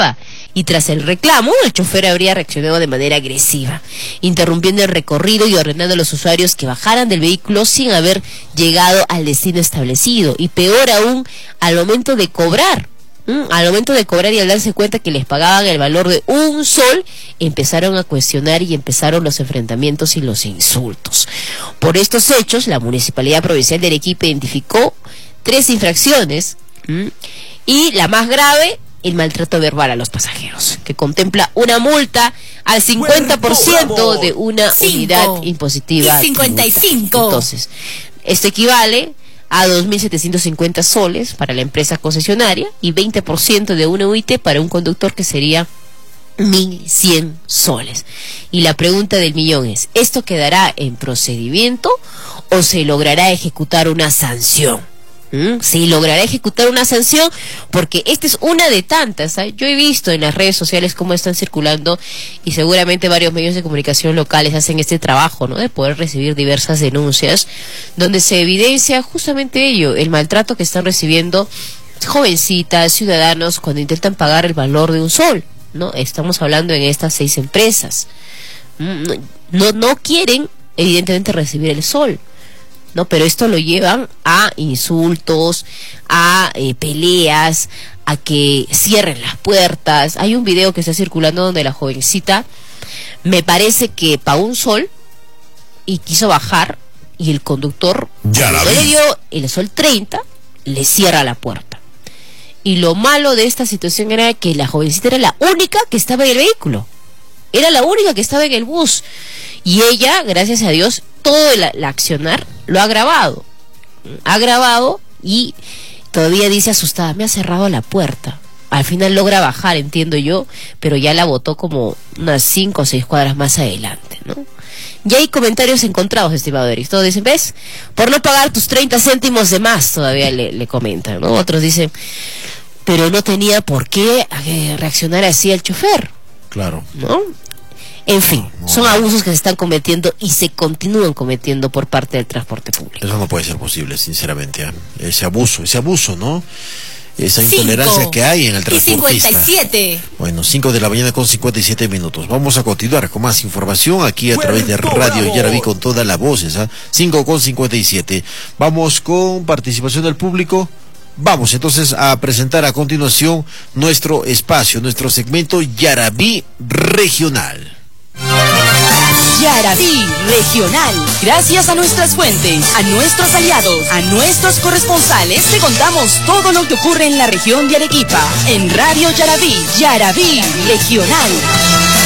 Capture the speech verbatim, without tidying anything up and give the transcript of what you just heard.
pasaba. Y tras el reclamo, el chofer habría reaccionado de manera agresiva, interrumpiendo el recorrido y ordenando a los usuarios que bajaran del vehículo sin haber llegado al destino establecido. Y peor aún, al momento de cobrar. ¿Mm? Al momento de cobrar y al darse cuenta que les pagaban el valor de un sol, empezaron a cuestionar y empezaron los enfrentamientos y los insultos. Por estos hechos, la Municipalidad Provincial de Arequipa identificó tres infracciones, ¿Mm? y la más grave, el maltrato verbal a los pasajeros, que contempla una multa al cincuenta por ciento de una Cinco. unidad impositiva. Y cincuenta y cinco. Entonces, esto equivale a dos mil setecientos cincuenta soles para la empresa concesionaria y veinte por ciento de una U I T para un conductor, que sería mil cien soles. Y la pregunta del millón es, ¿esto quedará en procedimiento o se logrará ejecutar una sanción? ¿Mm? Se logrará ejecutar una sanción, porque esta es una de tantas, ¿eh? Yo he visto en las redes sociales cómo están circulando, y seguramente varios medios de comunicación locales hacen este trabajo, ¿no?, de poder recibir diversas denuncias donde se evidencia justamente ello, el maltrato que están recibiendo jovencitas, ciudadanos, cuando intentan pagar el valor de un sol, ¿no? Estamos hablando en estas seis empresas. No, no, no quieren evidentemente recibir el sol, ¿no? Pero esto lo llevan a insultos, a eh, peleas, a que cierren las puertas. Hay un video que está circulando donde la jovencita, me parece que pagó un sol y quiso bajar, y el conductor, Ya la cuando le vi. dio el sol treinta, le cierra la puerta. Y lo malo de esta situación era que la jovencita era la única que estaba en el vehículo. Era la única que estaba en el bus. Y ella, gracias a Dios, todo el, el accionar lo ha grabado. Ha grabado y todavía dice asustada, me ha cerrado la puerta. Al final logra bajar, entiendo yo, pero ya la botó como unas cinco o seis cuadras más adelante, ¿no? Y hay comentarios encontrados, estimado Eric. Todos dicen, ¿ves? Por no pagar tus treinta céntimos de más, todavía le, le comentan, ¿no? Otros dicen, pero no tenía por qué eh, reaccionar así el chofer. Claro. ¿No? En fin, No, no, son no. abusos que se están cometiendo y se continúan cometiendo por parte del transporte público. Eso no puede ser posible, sinceramente. ¿eh? Ese abuso, ese abuso, ¿no? Esa Cinco. intolerancia que hay en el Y transportista. cincuenta y siete. Bueno, cinco de la mañana con cincuenta y siete minutos. Vamos a continuar con más información aquí a través de Puerto Radio Bravo. Yaraví con todas las voces. ¿ah? cinco con cincuenta y siete. Vamos con participación del público. Vamos entonces a presentar a continuación nuestro espacio, nuestro segmento Yaraví Regional. Yaraví Regional. Gracias a nuestras fuentes, a nuestros aliados, a nuestros corresponsales, te contamos todo lo que ocurre en la región de Arequipa. En Radio Yaraví, Yaraví Regional.